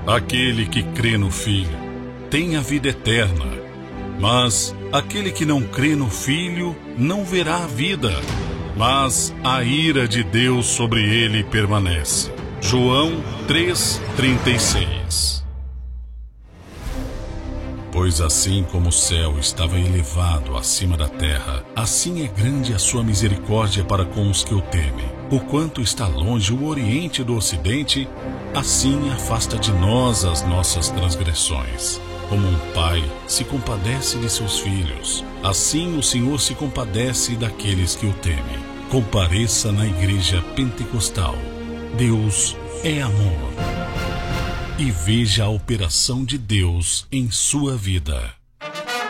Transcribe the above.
Aquele que crê no Filho tem a vida eterna, mas aquele que não crê no Filho não verá a vida, mas a ira de Deus sobre ele permanece. João 3,36. Pois assim como o céu estava elevado acima da terra, assim é grande a sua misericórdia para com os que o temem. Porquanto está longe o Oriente do Ocidente, assim afasta de nós as nossas transgressões. Como um pai se compadece de seus filhos, assim o Senhor se compadece daqueles que o temem. Compareça na Igreja Pentecostal. Deus é amor. E veja a operação de Deus em sua vida.